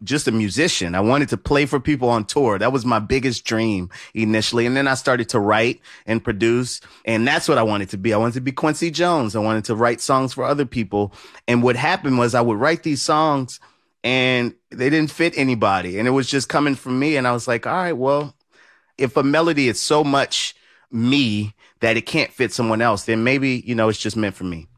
just a musician. I wanted to play for people on tour. That was my biggest dream initially. And then I started to write and produce. And that's what I wanted to be. I wanted to be Quincy Jones. I wanted to write songs for other people. And what happened was I would write these songs and they didn't fit anybody. And it was just coming from me. And I was like, all right, well, if a melody is so much me that it can't fit someone else, then maybe, it's just meant for me.